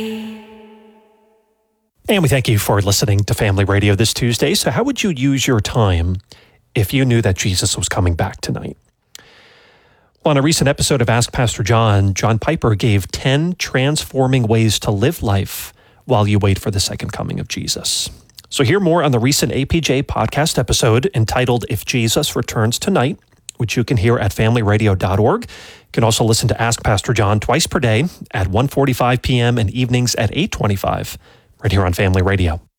And we thank you for listening to Family Radio this Tuesday. So how would you use your time if you knew that Jesus was coming back tonight? Well, on a recent episode of Ask Pastor John, John Piper gave 10 transforming ways to live life while you wait for the second coming of Jesus. So hear more on the recent APJ podcast episode entitled If Jesus Returns Tonight, which you can hear at familyradio.org. You can also listen to Ask Pastor John twice per day at 1:45 p.m. and evenings at 8:25, right here on Family Radio.